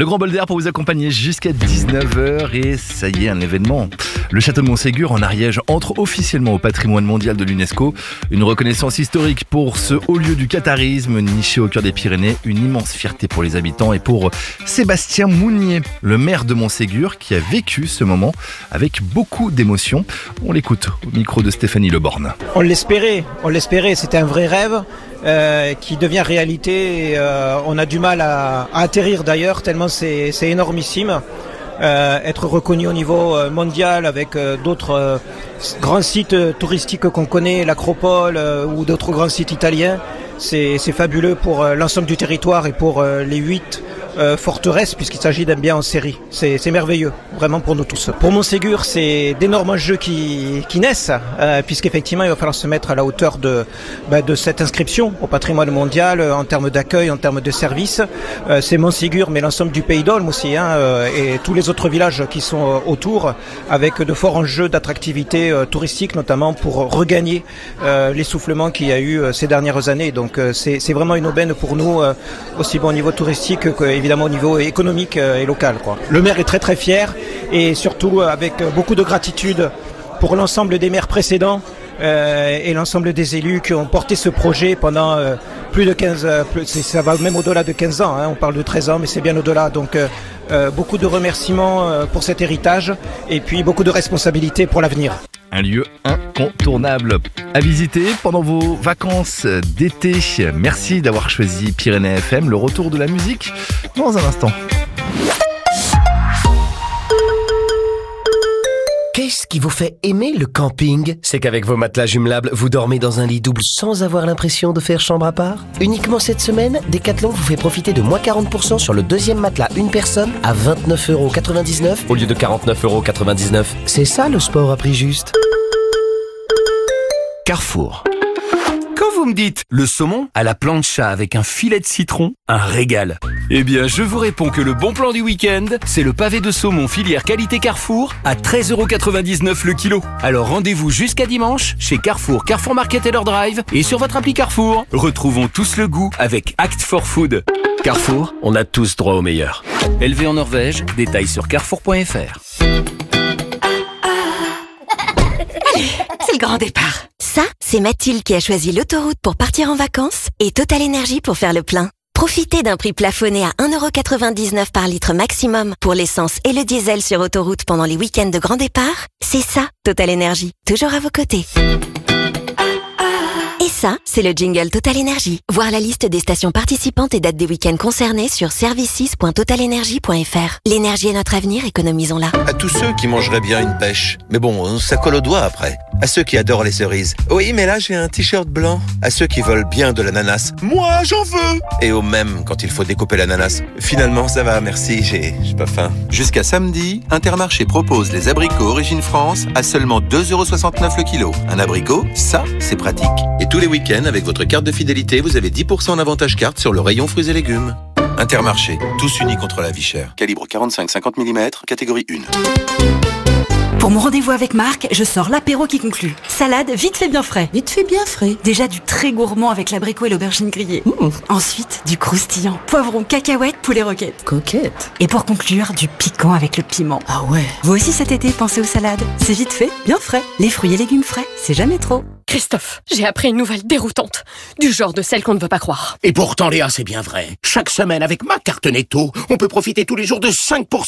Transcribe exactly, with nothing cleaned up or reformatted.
Le Grand Bol d'Air pour vous accompagner jusqu'à dix-neuf heures et ça y est, un événement. Le château de Montségur en Ariège entre officiellement au patrimoine mondial de l'UNESCO. Une reconnaissance historique pour ce haut lieu du catharisme niché au cœur des Pyrénées. Une immense fierté pour les habitants et pour Sébastien Mounier, le maire de Montségur qui a vécu ce moment avec beaucoup d'émotion. On l'écoute au micro de Stéphanie Leborne. On l'espérait, on l'espérait, c'était un vrai rêve. Euh, qui devient réalité et euh, on a du mal à, à atterrir d'ailleurs tellement c'est, c'est énormissime. Euh, être reconnu au niveau euh, mondial avec euh, d'autres euh, grands sites euh, touristiques qu'on connaît, l'Acropole euh, ou d'autres grands sites italiens, c'est, c'est fabuleux pour euh, l'ensemble du territoire et pour euh, les huit euh, forteresses puisqu'il s'agit d'un bien en série. C'est, c'est merveilleux, vraiment pour nous tous. Pour Montségur, c'est d'énormes enjeux qui, qui naissent euh, puisqu'effectivement il va falloir se mettre à la hauteur de, bah, de cette inscription au patrimoine mondial euh, en termes d'accueil, en termes de services. Euh, c'est Montségur mais l'ensemble du Pays d'Olme aussi hein, euh, et tous les autres villages qui sont euh, autour avec de forts enjeux d'attractivité euh, touristique notamment pour regagner euh, l'essoufflement qu'il y a eu euh, ces dernières années. Donc euh, c'est, c'est vraiment une aubaine pour nous euh, aussi bien au niveau touristique que évidemment au niveau économique et local, quoi. Le maire est très très fier et surtout avec beaucoup de gratitude pour l'ensemble des maires précédents euh, et l'ensemble des élus qui ont porté ce projet pendant euh, plus de quinze, plus, ça va même au-delà de quinze ans, hein, on parle de treize ans mais c'est bien au-delà, donc euh, euh, beaucoup de remerciements euh, pour cet héritage et puis beaucoup de responsabilités pour l'avenir. Un lieu incontournable à visiter pendant vos vacances d'été. Merci d'avoir choisi Pyrénées F M. Le retour de la musique dans un instant. Qu'est-ce qui vous fait aimer le camping? C'est qu'avec vos matelas jumelables, vous dormez dans un lit double sans avoir l'impression de faire chambre à part. Uniquement cette semaine, Decathlon vous fait profiter de moins quarante pour cent sur le deuxième matelas une personne à vingt-neuf euros quatre-vingt-dix-neuf au lieu de quarante-neuf euros quatre-vingt-dix-neuf. C'est ça le sport à prix juste. Carrefour. Quand vous me dites le saumon à la plancha avec un filet de citron, un régal. Eh bien, je vous réponds que le bon plan du week-end, c'est le pavé de saumon filière qualité Carrefour à treize euros quatre-vingt-dix-neuf le kilo. Alors rendez-vous jusqu'à dimanche chez Carrefour, Carrefour Market et leur drive et sur votre appli Carrefour. Retrouvons tous le goût avec Act for Food. Carrefour, on a tous droit au meilleur. Élevé en Norvège, détails sur carrefour point f r. Allez, c'est le grand départ. Ça, c'est Mathilde qui a choisi l'autoroute pour partir en vacances et Total Énergie pour faire le plein. Profitez d'un prix plafonné à un euro quatre-vingt-dix-neuf par litre maximum pour l'essence et le diesel sur autoroute pendant les week-ends de grand départ. C'est ça, Total Énergie, toujours à vos côtés. Et ça, c'est le jingle Total Énergie. Voir la liste des stations participantes et dates des week-ends concernés sur services point total énergie point f r. L'énergie est notre avenir, économisons-la. À tous ceux qui mangeraient bien une pêche, mais bon, ça colle aux doigts après. À ceux qui adorent les cerises. Oui, mais là, j'ai un t-shirt blanc. À ceux qui veulent bien de l'ananas. Moi, j'en veux. Et au même, quand il faut découper l'ananas. Finalement, ça va, merci, j'ai, j'ai pas faim. Jusqu'à samedi, Intermarché propose les abricots Origine France à seulement deux euros soixante-neuf le kilo. Un abricot, ça, c'est pratique. Et tous les week-ends, avec votre carte de fidélité, vous avez dix pour cent d'avantage carte sur le rayon fruits et légumes. Intermarché, tous unis contre la vie chère. Calibre quarante-cinq à cinquante millimètres, catégorie un. Pour mon rendez-vous avec Marc, je sors l'apéro qui conclut. Salade, vite fait bien frais. Vite fait bien frais. Déjà du très gourmand avec l'abricot et l'aubergine grillée. Mmh. Ensuite, du croustillant. Poivron, cacahuètes, poulet roquette. Coquette. Et pour conclure, du piquant avec le piment. Ah ouais. Vous aussi cet été, pensez aux salades. C'est vite fait, bien frais. Les fruits et légumes frais, c'est jamais trop. Christophe, j'ai appris une nouvelle déroutante. Du genre de celle qu'on ne veut pas croire. Et pourtant, Léa, c'est bien vrai. Chaque semaine, avec ma carte Netto, on peut profiter tous les jours de cinq pour cent